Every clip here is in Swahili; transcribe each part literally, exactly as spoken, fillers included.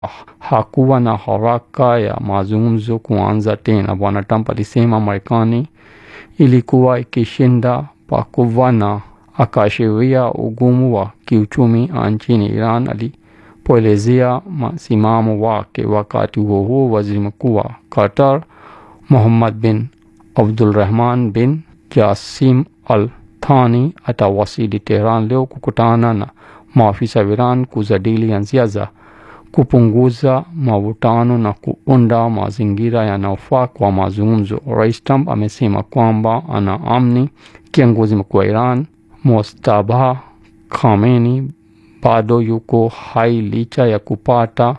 hakuwa na haraka ya mazungumzo kuanza tena. Bwana Trump alisema Marekani ilikuwa ikishinda pakubwa na akashiria ugumu wa kiuchumi nchini Iran alipoelezea msimamo wake. Wakati huo huo, waziri mkuu wa Qatar Mohammed bin Abdulrahman bin Jassim Al Thani atawasili Tehran leo kukutana na maafisa wa Iran kujadili njia za kupunguza mavutano na kuunda mazingira yanayofaa kwa mazungumzo. Rais Trump amesema kwamba anaamini kiongozi mkuu wa Iran Mojtaba Khamenei bado yuko hai licha ya kupata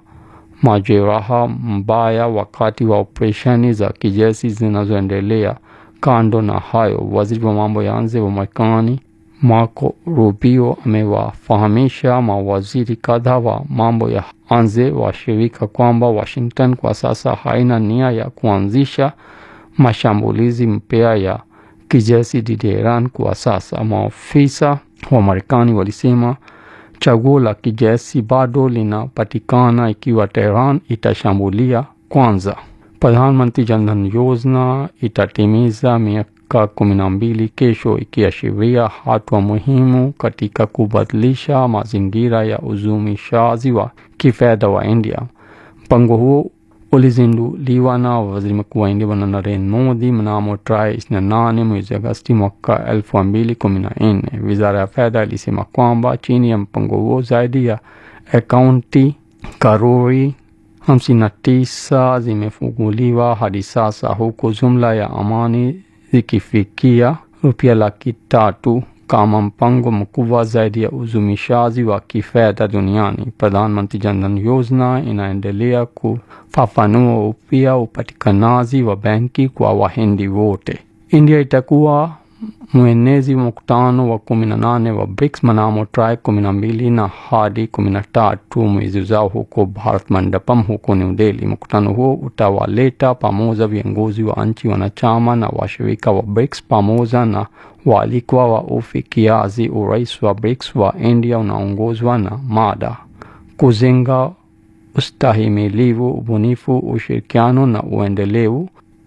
majeraha mbaya wakati wa operesheni za kijeshi zinazoendelea. Kando na hayo, waziri wa mambo ya nje wa Marekani Marco Rubio amewafahamisha mawaziri kadhaa wa mambo ya nje wa shirika kwamba Washington kwa sasa haina nia ya kuanzisha mashambulizi mpya ya kijeshi dhidi ya Iran kwa sasa. Maafisa wa Marekani walisema chaguo la kijeshi bado linapatikana ikiwa Tehran itashambulia kwanza. Pradhan Mantri Jan Dhan Yojana itatimiza miaka kumi na mbili kesho, ikiashiria hatua muhimu katika kubadilisha mazingira ya uzumishaji wa kifedha wa India. Mpango huo ulizinduliwa na waziri mkuu wa India Bwana Narendra Modi mnamo tarehe ishirini na nane mwezi Agosti mwaka elfu mbili kumi na nne. Wizara ya fedha ilisema kwamba chini ya mpango huo zaidi ya akaunti karori hamsini na tisa zimefunguliwa hadi sasa, huku jumla ya amani zikifikia rupia laki tatu kama mpango mkubwa zaidi ya uzumishaji wa kifedha duniani. Pradhan Mantri Jan Dhan Yojana inaendelea kufafanua upya upatikanaji wa benki kwa Wahindi wote. India itakuwa mwenezi wa mkutano wa kumi na nane wa BRICS mnamo tarehe kumi na mbili na hadi kumi na tatu mwezi ujao huko Bharat Mandapam huko New Delhi. Mkutano huo utawaleta pamoja viongozi wa nchi wanachama na washirika wa BRICS pamoja na waalikwa wa ufikiaji. Urais wa BRICS wa India unaongozwa na mada kujenga ustahimilivu, ubunifu, ushirikiano na uendelevu,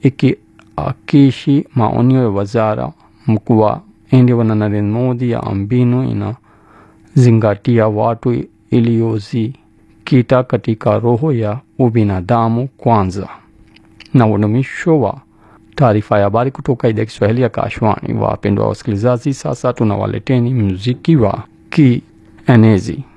ikiakishi maonyo ya wazara mkuu wa India Bwana Narendra Modi ya mbinu inazingatia watu iliyozikita katika roho ya ubinadamu kwanza. Na unumisho wa taarifa ya habari kutoka idhaa ya Kiswahili ya Kashwani. Wapendwa wasikilizaji, sasa tunawaleteni muziki wa kienezi.